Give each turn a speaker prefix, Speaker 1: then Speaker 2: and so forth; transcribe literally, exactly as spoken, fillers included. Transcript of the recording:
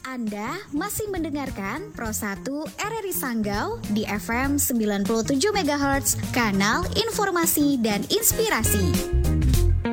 Speaker 1: Anda masih mendengarkan Pro satu R R I Sanggau di F M sembilan puluh tujuh megahertz, kanal informasi dan inspirasi.